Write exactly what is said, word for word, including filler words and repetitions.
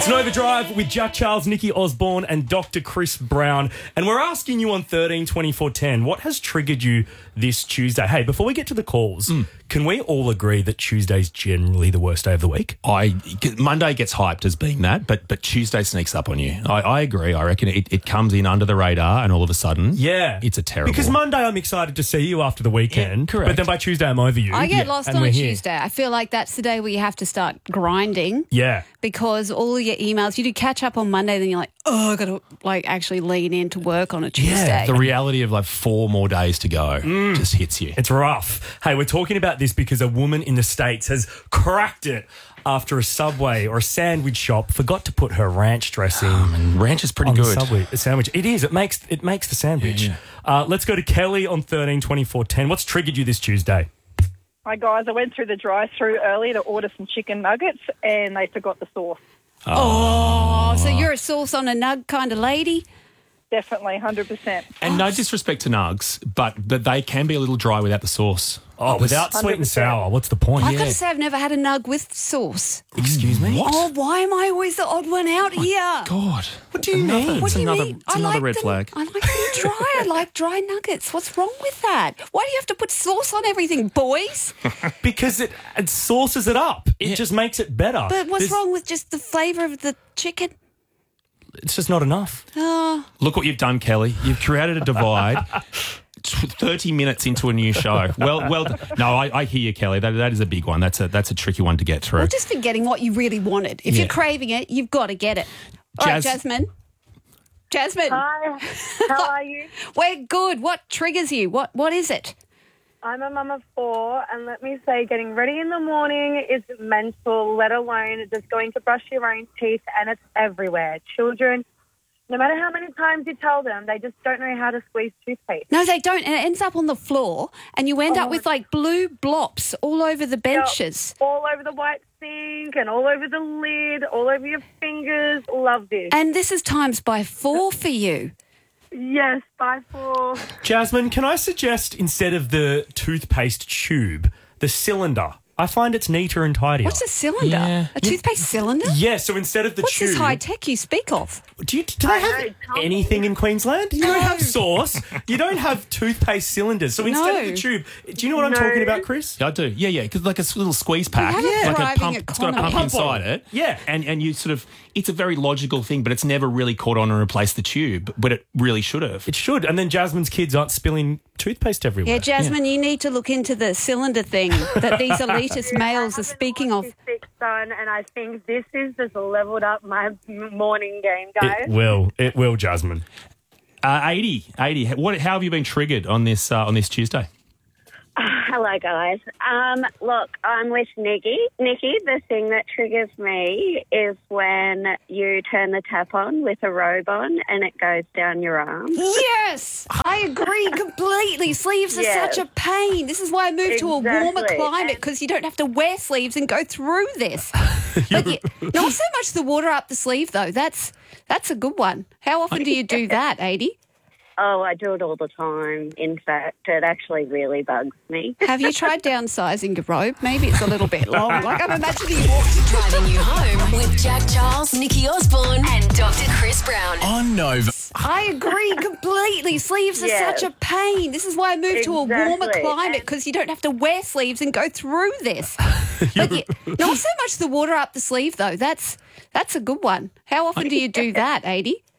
It's Nova Drive with Jack Charles, Nikki Osborne and Doctor Chris Brown. And we're asking you on thirteen twenty-four ten, what has triggered you this Tuesday? Hey, before we get to the calls, mm. can we all agree that Tuesday's generally the worst day of the week? I Monday gets hyped as being that, but but Tuesday sneaks up on you. I, I agree. I reckon it, it comes in under the radar and all of a sudden, yeah, it's a terrible... Because Monday I'm excited to see you after the weekend, yeah, correct. But then by Tuesday I'm over you. I get yeah, lost on a here. Tuesday. I feel like that's the day where you have to start grinding. Yeah. Because all your emails, you do catch up on Monday, then you're like, oh, I've got to like actually lean in to work on a Tuesday. Yeah, the reality of like four more days to go mm. just hits you. It's rough. Hey, we're talking about this because a woman in the States has cracked it after a Subway or a sandwich shop forgot to put her ranch dressing. Um, and ranch is pretty on good. The Subway a sandwich. It is. It makes it makes the sandwich. Yeah, yeah. Uh, let's go to Kelly on thirteen twenty-four ten. What's triggered you this Tuesday? Hi, guys. I went through the drive-thru early to order some chicken nuggets and they forgot the sauce. Oh, so you're a sauce on a nug kind of lady? Definitely, one hundred percent. And no disrespect to nugs, but but they can be a little dry without the sauce. Oh, without sweet and sour, what's the point? I've yeah. got to say I've never had a nug with sauce. Excuse me? What? Oh, why am I always the odd one out oh here? God. What do you another, mean? What it's do you another, mean? It's I another like red them, flag. I like them dry. I like dry nuggets. What's wrong with that? Why do you have to put sauce on everything, boys? Because it, it sauces it up. It yeah. just makes it better. But what's There's, wrong with just the flavour of the chicken? It's just not enough. Oh. Look what you've done, Kelly. You've created a divide. thirty minutes into a new show. Well, well. No, I, I hear you, Kelly. That that is a big one. That's a that's a tricky one to get through. Well, just forgetting what you really wanted. If yeah. you're craving it, you've got to get it. All Jazz- right, Jasmine. Jasmine. Hi. How are you? We're good. What triggers you? What What is it? I'm a mum of four, and let me say, getting ready in the morning is mental, let alone just going to brush your own teeth, and it's everywhere. Children, no matter how many times you tell them, they just don't know how to squeeze toothpaste. No, they don't, and it ends up on the floor, and you end oh. up with, like, blue blops all over the benches. Yeah, all over the white sink and all over the lid, all over your fingers. Love this. And this is times by four for you. Yes, by four. Jasmine, can I suggest instead of the toothpaste tube, the cylinder? I find it's neater and tidier. What's a cylinder? Yeah. A toothpaste cylinder? Yeah, so instead of the What's tube... What's this high tech you speak of? Do, you, do they have anything in Queensland? You don't have sauce. You don't have toothpaste cylinders. So instead No. of the tube... Do you know what I'm No. talking about, Chris? I do. Yeah, yeah. Because like a little squeeze pack, have a like a thriving pump. It's got a economy. pump Pump inside on. it. Yeah. and and you sort of. It's a very logical thing, but it's never really caught on and replaced the tube, but it really should have. It should. And then Jasmine's kids aren't spilling toothpaste everywhere. Yeah, Jasmine, you need to look into the cylinder thing that these elitist males are speaking of. Six son, and I think this is just leveled up my morning game, guys. It will. It will, Jasmine. Uh, eighty, eighty. What? How have you been triggered on this uh, on this Tuesday? Hello, guys. Um, look, I'm with Nikki. Nikki, the thing that triggers me is when you turn the tap on with a robe on and it goes down your arm. Yes, I agree completely. Sleeves are Yes. such a pain. This is why I moved to a warmer Exactly. climate, because you don't have to wear sleeves and go through this. But you, not so much the water up the sleeve, though. That's that's a good one. How often do you do that, Adie? Oh, I do it all the time. In fact, it actually really bugs me. Have you tried downsizing your robe? Maybe it's a little bit long. Like I'm imagining you walked Driving you home with Jack Charles, Nikki Osborne and Doctor Chris Brown. On Nova. I agree completely. Sleeves are Yes. such a pain. This is why I moved to a warmer Exactly. climate, because you don't have to wear sleeves and go through this. But you, not so much the water up the sleeve, though. That's that's a good one. How often do you do that, Adie?